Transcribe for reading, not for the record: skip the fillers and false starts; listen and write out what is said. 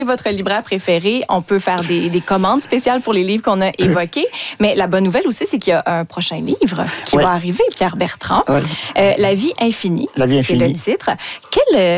votre libraire préféré, on peut faire des commandes spéciales pour les livres qu'on a évoqués. Mais la bonne nouvelle aussi, c'est qu'il y a un prochain livre qui va arriver, Pierre Bertrand. La vie infinie, La vie infinie. C'est le titre. Quel